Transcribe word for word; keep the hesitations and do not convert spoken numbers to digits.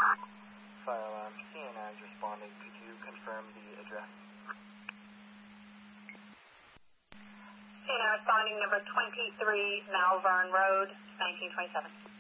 Fire alarm, C N I is responding. Could you confirm the address? C N I responding, number twenty-three Malvern Road, nineteen twenty-seven.